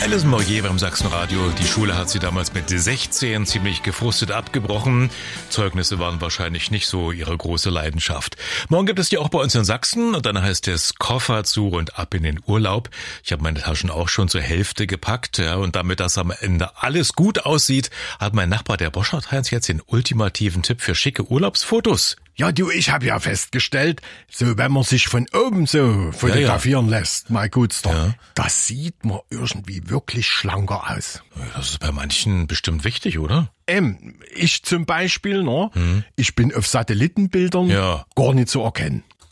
Alison Moyer beim Sachsenradio. Die Schule hat sie damals mit 16 ziemlich gefrustet abgebrochen. Zeugnisse waren wahrscheinlich nicht so ihre große Leidenschaft. Morgen gibt es die auch bei uns in Sachsen und dann heißt es Koffer zu und ab in den Urlaub. Ich habe meine Taschen auch schon zur Hälfte gepackt. Ja, und damit das am Ende alles gut aussieht, hat mein Nachbar, der Boschert-Heinz, jetzt den ultimativen Tipp für schicke Urlaubsfotos. Ja, du, ich habe ja festgestellt, so wenn man sich von oben so fotografieren lässt, mein Gutster, das sieht man irgendwie wirklich schlanker aus. Das ist bei manchen bestimmt wichtig, oder? Ich zum Beispiel, ich bin auf Satellitenbildern gar nicht zu erkennen.